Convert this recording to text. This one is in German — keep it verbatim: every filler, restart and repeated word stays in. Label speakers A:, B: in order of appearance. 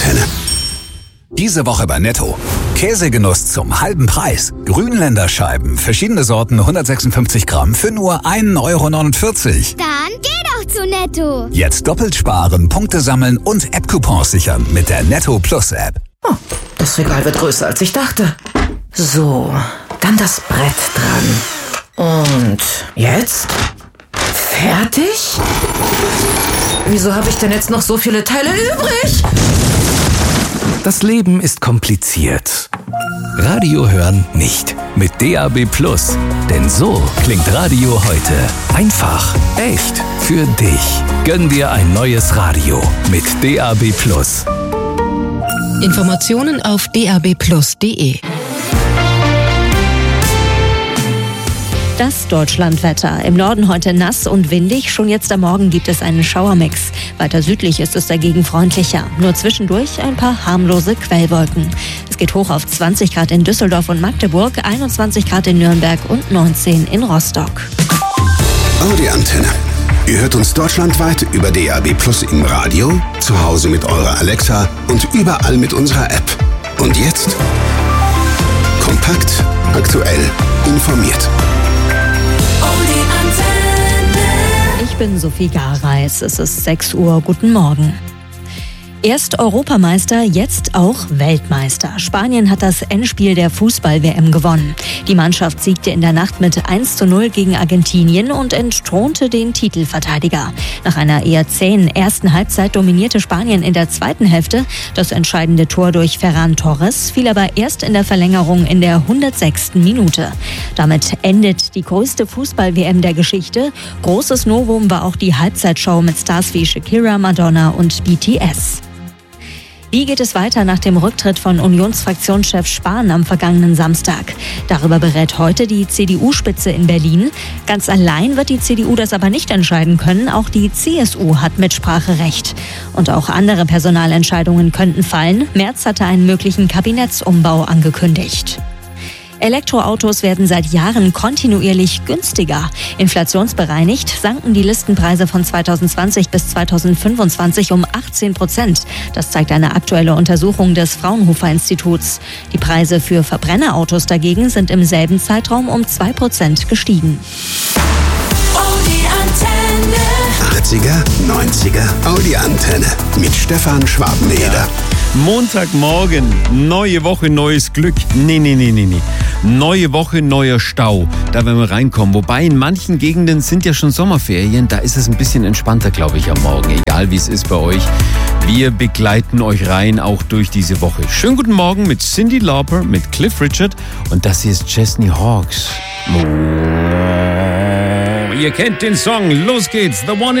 A: Antenne. Diese Woche bei Netto. Käsegenuss zum halben Preis. Grünländerscheiben, verschiedene Sorten, hundertsechsundfünfzig Gramm für nur ein Euro neunundvierzig.
B: Dann geh doch zu Netto.
A: Jetzt doppelt sparen, Punkte sammeln und App-Coupons sichern mit der Netto Plus App.
C: Oh, das Regal wird größer, als ich dachte. So, dann das Brett dran. Und jetzt? Fertig? Wieso habe ich denn jetzt noch so viele Teile übrig?
D: Das Leben ist kompliziert. Radio hören nicht. Mit D A B Plus. Denn so klingt Radio heute. Einfach, echt, für dich. Gönn dir ein neues Radio mit D A B Plus.
E: Informationen auf d a b plus punkt d e.
F: Das Deutschlandwetter. Im Norden heute nass und windig. Schon jetzt am Morgen gibt es einen Schauermix. Weiter südlich ist es dagegen freundlicher. Nur zwischendurch ein paar harmlose Quellwolken. Es geht hoch auf zwanzig Grad in Düsseldorf und Magdeburg, einundzwanzig Grad in Nürnberg und neunzehn in Rostock.
A: Audi Antenne. Ihr hört uns deutschlandweit über D A B Plus im Radio, zu Hause mit eurer Alexa und überall mit unserer App. Und jetzt kompakt, aktuell, informiert.
F: Ich bin Sophie Gareis. Es ist sechs Uhr. Guten Morgen. Erst Europameister, jetzt auch Weltmeister. Spanien hat das Endspiel der Fußball-W M gewonnen. Die Mannschaft siegte in der Nacht mit eins zu null gegen Argentinien und entthronte den Titelverteidiger. Nach einer eher zähen ersten Halbzeit dominierte Spanien in der zweiten Hälfte. Das entscheidende Tor durch Ferran Torres fiel aber erst in der Verlängerung in der hundertsechsten Minute. Damit endet die größte Fußball-W M der Geschichte. Großes Novum war auch die Halbzeitshow mit Stars wie Shakira, Madonna und B T S. Wie geht es weiter nach dem Rücktritt von Unionsfraktionschef Spahn am vergangenen Samstag? Darüber berät heute die C D U-Spitze in Berlin. Ganz allein wird die C D U das aber nicht entscheiden können. Auch die C S U hat Mitspracherecht. Und auch andere Personalentscheidungen könnten fallen. Merz hatte einen möglichen Kabinettsumbau angekündigt. Elektroautos werden seit Jahren kontinuierlich günstiger. Inflationsbereinigt sanken die Listenpreise von zweitausendzwanzig bis zweitausendfünfundzwanzig um achtzehn Prozent. Das zeigt eine aktuelle Untersuchung des Fraunhofer-Instituts. Die Preise für Verbrennerautos dagegen sind im selben Zeitraum um zwei Prozent gestiegen.
G: Audi Antenne.
A: achtziger, neunziger Audi Antenne mit Stefan Schwabeneder.
H: Montagmorgen, neue Woche, neues Glück. Nee, nee, nee, nee, nee. Neue Woche, neuer Stau. Da werden wir reinkommen. Wobei in manchen Gegenden sind ja schon Sommerferien. Da ist es ein bisschen entspannter, glaube ich, am Morgen. Egal wie es ist bei euch. Wir begleiten euch rein, auch durch diese Woche. Schönen guten Morgen mit Cyndi Lauper, mit Cliff Richard. Und das hier ist Chesney Hawkes. Oh, ihr kennt den Song. Los geht's. The One in